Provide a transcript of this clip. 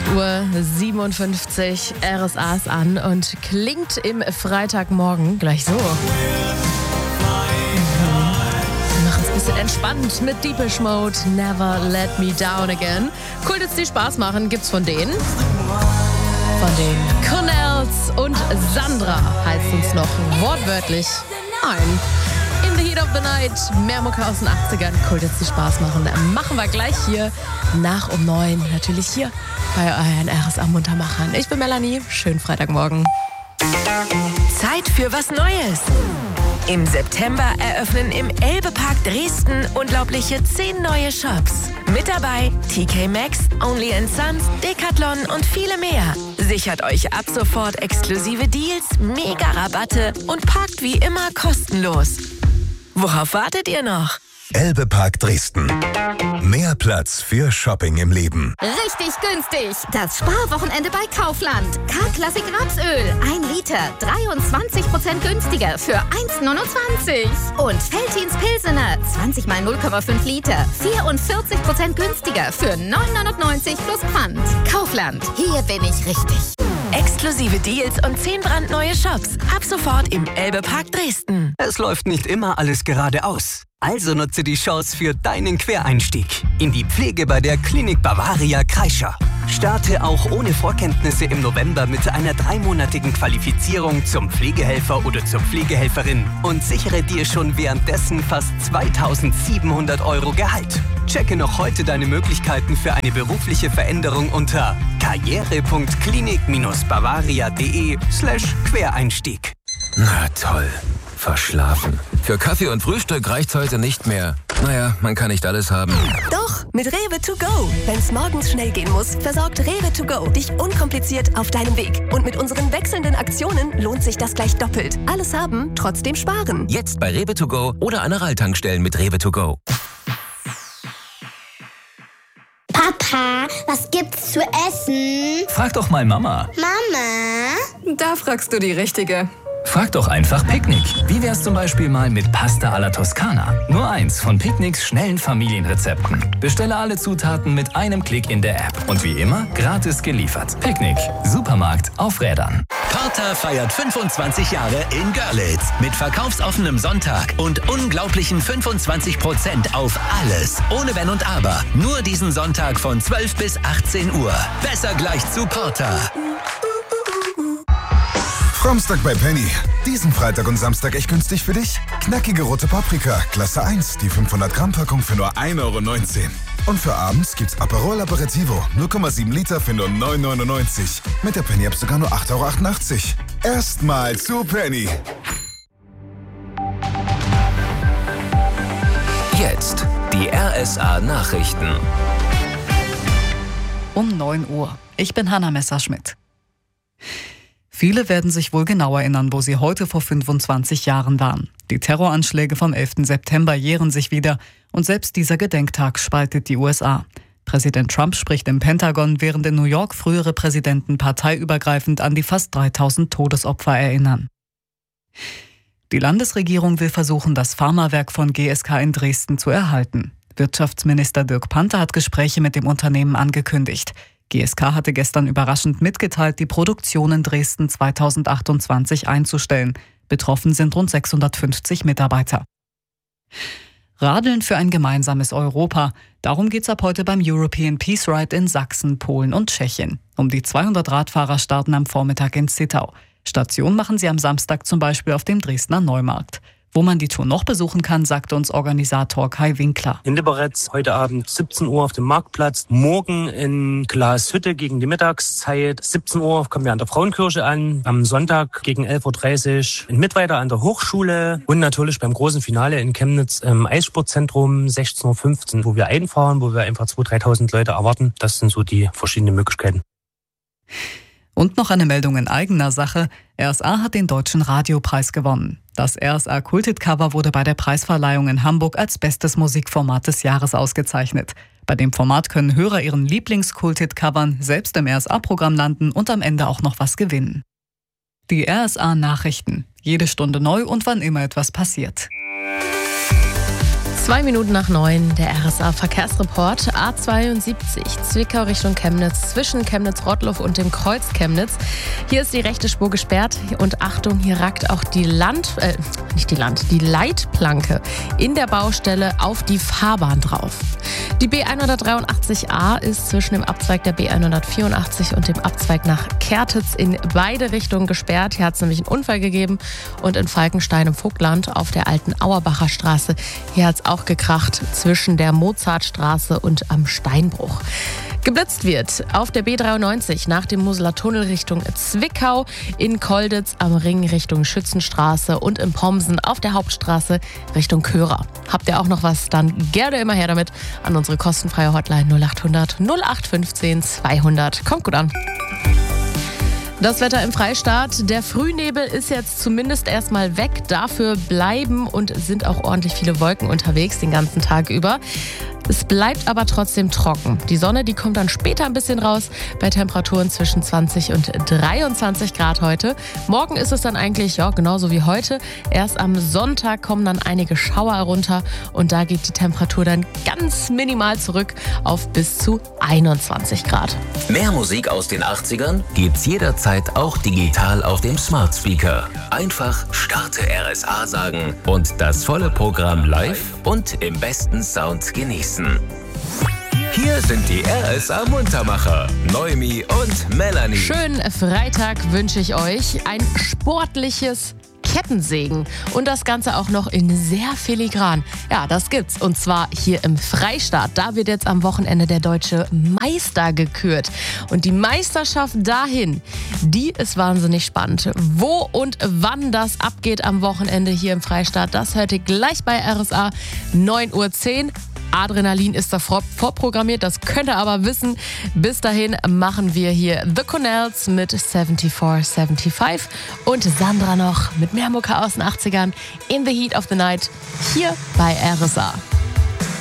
8:57 Uhr, RSA ist an und klingt im Freitagmorgen gleich so. Wir machen es ein bisschen entspannt mit Deepish Mode, Never Let Me Down Again. Cool, dass die Spaß machen, gibt's von denen. Von den Cornells und Sandra heißt uns noch wortwörtlich ein. In the Heat of the Night, mehr Mucke aus den 80ern. Cool, dass die Spaß machen. Machen wir gleich hier nach um 9. Natürlich hier bei euren RSA Muntermachern. Ich bin Melanie. Schönen Freitagmorgen. Zeit für was Neues. Im September eröffnen im Elbe-Park Dresden unglaubliche 10 neue Shops. Mit dabei TK Maxx, Only & Sons, Decathlon und viele mehr. Sichert euch ab sofort exklusive Deals, Mega-Rabatte und parkt wie immer kostenlos. Worauf wartet ihr noch? Elbe-Park Dresden. Mehr Platz für Shopping im Leben. Richtig günstig. Das Sparwochenende bei Kaufland. K-Klassik Rapsöl. 1 Liter. 23% günstiger für 1,29. Und Veltins Pilsener. 20 mal 0,5 Liter. 44% günstiger für 9,99 plus Pfand. Kaufland. Hier bin ich richtig. Exklusive Deals und 10 brandneue Shops. Ab sofort im Elbe-Park Dresden. Es läuft nicht immer alles geradeaus. Also nutze die Chance für deinen Quereinstieg in die Pflege bei der Klinik Bavaria Kreischer. Starte auch ohne Vorkenntnisse im November mit einer 3-monatigen Qualifizierung zum Pflegehelfer oder zur Pflegehelferin und sichere dir schon währenddessen fast 2.700 € Gehalt. Checke noch heute deine Möglichkeiten für eine berufliche Veränderung unter karriere.klinik-bavaria.de/Quereinstieg. Na toll. Verschlafen. Für Kaffee und Frühstück reicht's heute nicht mehr. Naja, man kann nicht alles haben. Doch, mit Rewe to go. Wenn's morgens schnell gehen muss, versorgt Rewe to go dich unkompliziert auf deinem Weg. Und mit unseren wechselnden Aktionen lohnt sich das gleich doppelt. Alles haben, trotzdem sparen. Jetzt bei Rewe to go oder an Aral-Tankstellen mit Rewe to go. Papa, was gibt's zu essen? Frag doch mal Mama. Mama? Da fragst du die Richtige. Frag doch einfach Picknick. Wie wär's zum Beispiel mal mit Pasta alla Toskana? Nur eins von Picknicks schnellen Familienrezepten. Bestelle alle Zutaten mit einem Klick in der App. Und wie immer, gratis geliefert. Picknick. Supermarkt auf Rädern. Porter feiert 25 Jahre in Görlitz. Mit verkaufsoffenem Sonntag und unglaublichen 25% auf alles. Ohne Wenn und Aber. Nur diesen Sonntag von 12 bis 18 Uhr. Besser gleich zu Porter. Frommstag bei Penny. Diesen Freitag und Samstag echt günstig für dich? Knackige rote Paprika, Klasse 1, die 500 Gramm Packung für nur 1,19 €. Und für abends gibt's Aperol Aperitivo, 0,7 Liter für nur 9,99 €. Mit der Penny-App sogar nur 8,88 €. Erstmal zu Penny. Jetzt die RSA Nachrichten. Um 9 Uhr. Ich bin Hanna Messerschmidt. Viele werden sich wohl genau erinnern, wo sie heute vor 25 Jahren waren. Die Terroranschläge vom 11. September jähren sich wieder und selbst dieser Gedenktag spaltet die USA. Präsident Trump spricht im Pentagon, während in New York frühere Präsidenten parteiübergreifend an die fast 3.000 Todesopfer erinnern. Die Landesregierung will versuchen, das Pharmawerk von GSK in Dresden zu erhalten. Wirtschaftsminister Dirk Panther hat Gespräche mit dem Unternehmen angekündigt. GSK hatte gestern überraschend mitgeteilt, die Produktion in Dresden 2028 einzustellen. Betroffen sind rund 650 Mitarbeiter. Radeln für ein gemeinsames Europa. Darum geht's ab heute beim European Peace Ride in Sachsen, Polen und Tschechien. Um die 200 Radfahrer starten am Vormittag in Zittau. Station machen sie am Samstag zum Beispiel auf dem Dresdner Neumarkt. Wo man die Tour noch besuchen kann, sagte uns Organisator Kai Winkler. In Liberec heute Abend 17 Uhr auf dem Marktplatz. Morgen in Glashütte gegen die Mittagszeit. 17 Uhr kommen wir an der Frauenkirche an. Am Sonntag gegen 11:30 Uhr in Mittweida an der Hochschule. Und natürlich beim großen Finale in Chemnitz im Eissportzentrum 16:15 Uhr, wo wir einfahren, wo wir einfach 2.000, 3.000 Leute erwarten. Das sind so die verschiedenen Möglichkeiten. Und noch eine Meldung in eigener Sache. RSA hat den Deutschen Radiopreis gewonnen. Das RSA Kulthit-Cover wurde bei der Preisverleihung in Hamburg als bestes Musikformat des Jahres ausgezeichnet. Bei dem Format können Hörer ihren Lieblings-Kulthit-Covern selbst im RSA-Programm landen und am Ende auch noch was gewinnen. Die RSA Nachrichten. Jede Stunde neu und wann immer etwas passiert. 2 Minuten nach 9, der RSA-Verkehrsreport. A72, Zwickau Richtung Chemnitz, zwischen Chemnitz-Rottloff und dem Kreuz Chemnitz. Hier ist die rechte Spur gesperrt und Achtung, hier ragt auch die Leitplanke in der Baustelle auf die Fahrbahn drauf. Die B183a ist zwischen dem Abzweig der B184 und dem Abzweig nach Kertitz in beide Richtungen gesperrt. Hier hat es nämlich einen Unfall gegeben und in Falkenstein im Vogtland auf der alten Auerbacher Straße. Hier hat es auch gekracht zwischen der Mozartstraße und am Steinbruch. Geblitzt wird auf der B93 nach dem Moseler Tunnel Richtung Zwickau, in Kolditz am Ring Richtung Schützenstraße und in Pomsen auf der Hauptstraße Richtung Körer. Habt ihr auch noch was? Dann gerne immer her damit an unsere kostenfreie Hotline 0800 0815 200. Kommt gut an. Das Wetter im Freistaat. Der Frühnebel ist jetzt zumindest erstmal weg. Dafür bleiben und sind auch ordentlich viele Wolken unterwegs den ganzen Tag über. Es bleibt aber trotzdem trocken. Die Sonne, die kommt dann später ein bisschen raus bei Temperaturen zwischen 20 und 23 Grad heute. Morgen ist es dann eigentlich genauso wie heute. Erst am Sonntag kommen dann einige Schauer herunter und da geht die Temperatur dann ganz minimal zurück auf bis zu 21 Grad. Mehr Musik aus den 80ern gibt's jederzeit auch digital auf dem Smart Speaker. Einfach Starte RSA sagen und das volle Programm live und im besten Sound genießen. Hier sind die RSA Muntermacher, Noemi und Melanie. Schönen Freitag wünsche ich euch. Ein sportliches Kettensägen und das Ganze auch noch in sehr filigran. Ja, das gibt's und zwar hier im Freistaat. Da wird jetzt am Wochenende der deutsche Meister gekürt und die Meisterschaft dahin, die ist wahnsinnig spannend. Wo und wann das abgeht am Wochenende hier im Freistaat, das hört ihr gleich bei RSA 9:10 Uhr. Adrenalin ist da vorprogrammiert, das könnt ihr aber wissen. Bis dahin machen wir hier The Cornells mit 7475 und Sandra noch mit mehr Mucke aus den 80ern in the Heat of the Night hier bei RSA.